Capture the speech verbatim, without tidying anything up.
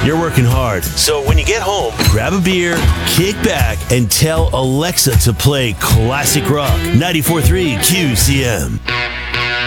You're working hard, so when you get home, grab a beer, kick back, and tell Alexa to play classic rock. ninety-four point three Q C M.